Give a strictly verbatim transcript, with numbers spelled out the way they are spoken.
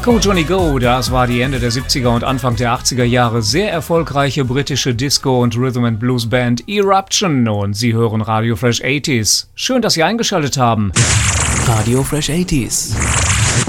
Go Johnny Go, das war die Ende der siebziger und Anfang der achtziger Jahre sehr erfolgreiche britische Disco- und Rhythm and Blues Band Eruption und Sie hören Radio Fresh achtziger. Schön, dass Sie eingeschaltet haben. Radio Fresh achtziger.